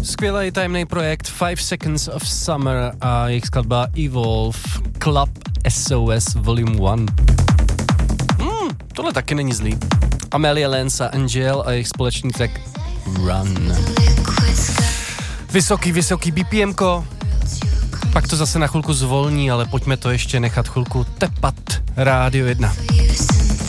Skvělý tajemný projekt 5 Seconds of Summer a jejich skladba Evolve Club SOS Volume 1. Tohle taky není zlý. Amelia Lance a Angel a jejich společný track Run. Vysoký BPMko. Pak to zase na chvilku zvolní, ale pojďme to ještě nechat chvilku tepat. Rádio 1.